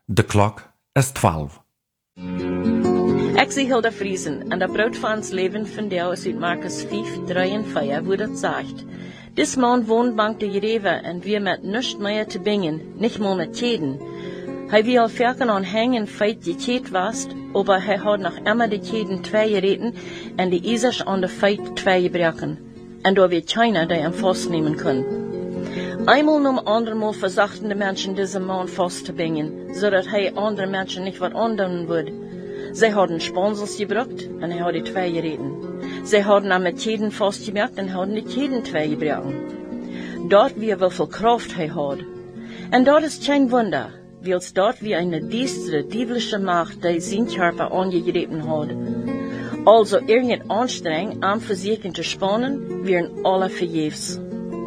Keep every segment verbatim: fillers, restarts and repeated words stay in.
De klok is twaalf. Ik zie Hilda Friesen en dat brood van ons leven van jou is uit Markus vijf, drie en vier, wo dat zegt. Dis man woont bank de Jerewe en wir met nichts meer te bingen, nicht mal met jeden. Hij wie al verken aan hangen feit die Tjed was, aber hij had nog immer de Tjeden twee gereten en die Isers aan de feit twee gebroken. En door wir keiner die hem vastnehmen können. Einmal um andermal versuchten die Menschen diesen Mann festzubringen, so dass hij andere Menschen nicht wat andun würde. Sie hadden Sponsels gebracht und hij had die twee gereten. Sie hadden am mit jeden fastgemerkt und hadden die jeden twee gebroken. Dort wie er wieviel Kraft hij had. En dat is kein Wunder, wils dort wie eine düstere, dieblische Macht, die sein Körper angegriffen hat. Also irgendein Anstrengung, am Versuchen zu spannen, wären alle vergebens.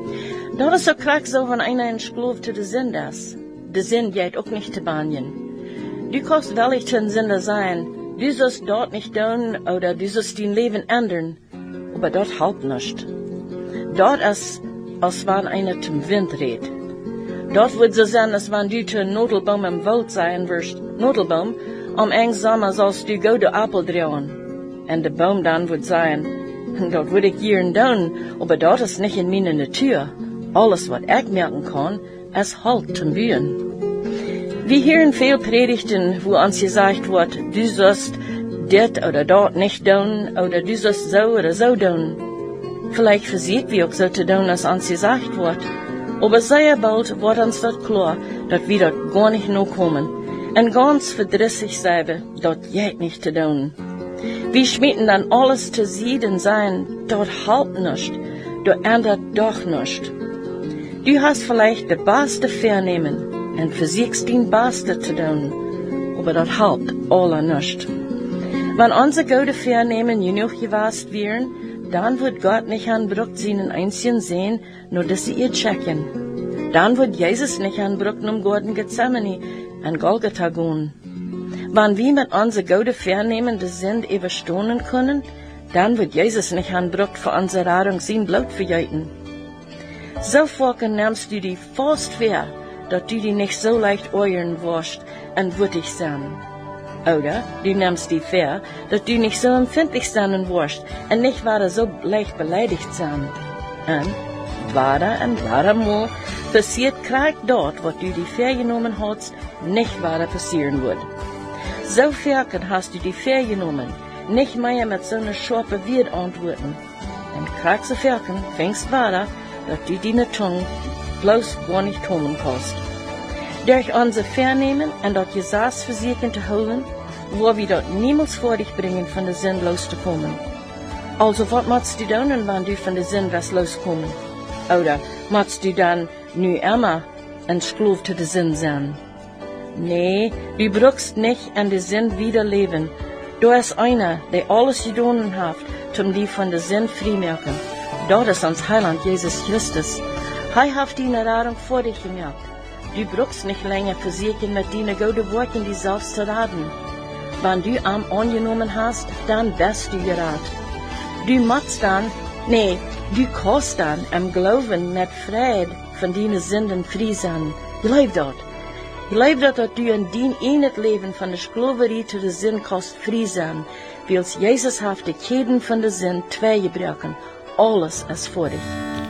Dat is so krak so, wenn einer in Sklov zu der Sinn ist. Der Sinn geht auch nicht zu banien. Du kannst wellig zu den Sünder sein, du sollst dort nicht tun, oder du sollst dein Leben ändern, aber dort halt nicht. Dort ist, als wenn einer zum Wind redet. Dort wird so sein, als wenn du zu einem Notelbaum im Wald sein wirst, Notelbaum, am eng Sommer sollst du gute Apfel drehen. Und der Baum dann wird sein, dort würde ich gern tun, aber dort ist nicht in meiner Natur. Alles, was ich merken kann, ist halt zum Bühen. Wir hören viel Predigten, wo uns gesagt wird, du sollst dit oder dort nicht tun, oder du sollst so oder so tun. Vielleicht versieht wir auch so zu tun, als uns gesagt wird. Aber sehr bald wird uns das klar, dass wir dort gar nicht noch kommen. Und ganz verdrissig sein, dort geht nicht zu tun. Wir schmieden dann alles zu sieden sein, dort halt nicht, dort ändert doch nicht. Du hast vielleicht das Beste vernehmen und versuchst den Beste zu tun, aber das halt alle nicht. Wenn unsere gute Vernehmen genug gewasst wären, dann wird Gott nicht anbrucht seinen einzigen sehen, nur dass sie ihr checken. Dann wird Jesus nicht anbrucht um Gordon Gethsemane an Golgatha gehen. Wenn wir mit unserer gute Vernehmen das Sinn überstehen können, dann wird Jesus nicht anbrucht für unsere Radung sein Blut verjeiten. So vorken nimmst du die fast fair, dass du die nicht so leicht euren wirst und würdig sein. Oder du nimmst die fair, dass du nicht so empfindlich sein wirst und nicht weiter so leicht beleidigt sein. Und weiter und weiter mal passiert gleich dort, was du die fair genommen hast, nicht weiter passieren wird. So vorken hast du die fair genommen, nicht mehr mit so einer scharfen Wirt antworten. Und gleich so vorken fängst weiter, dass du deine Zunge bloß gar nicht kommen kannst. Durch unser Vernehmen und das Gesaß versuchen zu holen, wo wir dort niemals vor dich bringen, von der Sinn loszukommen. Also, was machst du dann, wenn du von der Sinn was loskommen? Oder machst du dann nu immer ein Sklov zu der Sinn sein? Nee, du brauchst nicht an der Sinn wieder leben. Du ist einer, der alles getan hat, um die von der Sinn freimachen. Dort ist uns Heiland Jesus Christus. Er hat die Radung vor dich gemacht. Du brauchst nicht länger versuchen, mit deinen guten Worten die selbst zu raten. Wenn du am angenommen hast, dann bist du gerat. Du machst dann, nee, du kannst dann am Glauben mit Fried von deinen Sünden frei sein. Glaub dort. Glaub dort, dass du in dein eines Leben von der Sklaverei zu der Sinn kannst frei sein, weil Jesus hat die Ketten von der Sinn zwei gebrochen. Alles ist vor dich.